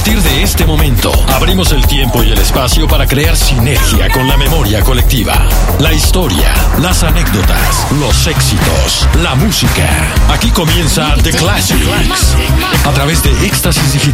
partir de este momento, abrimos el tiempo y el espacio para crear sinergia con la memoria colectiva. La historia, las anécdotas, los éxitos, la música. Aquí comienza The Classics. A través de Éxtasis Digital.